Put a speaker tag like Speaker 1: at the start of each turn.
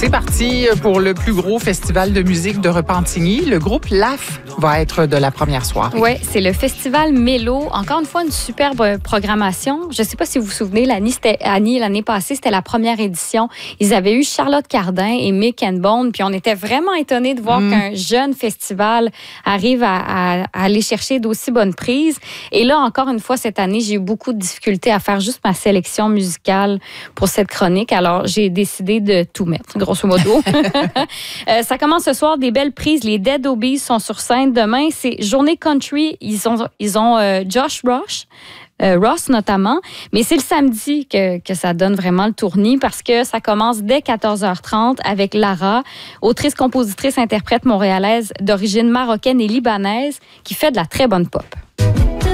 Speaker 1: C'est parti pour le plus gros festival de musique de Repentigny. Le groupe LAF va être de la première soirée.
Speaker 2: Oui, c'est le festival Mélo. Encore une fois, une superbe programmation. Je ne sais pas si vous vous souvenez, Annie, l'année passée, c'était la première édition. Ils avaient eu Charlotte Cardin et Mick and Bone, puis on était vraiment étonnés de voir qu'un jeune festival arrive à aller chercher d'aussi bonnes prises. Et là, encore une fois, cette année, j'ai eu beaucoup de difficultés à faire juste ma sélection musicale pour cette chronique. Alors, j'ai décidé de tout mettre, grosso modo. Ça commence ce soir, des belles prises. Les Dead Obies sont sur scène. Demain, c'est Journée Country. Ils ont Josh Ross notamment, mais c'est le samedi que ça donne vraiment le tournis parce que ça commence dès 14h30 avec Lara, autrice, compositrice, interprète montréalaise d'origine marocaine et libanaise qui fait de la très bonne pop.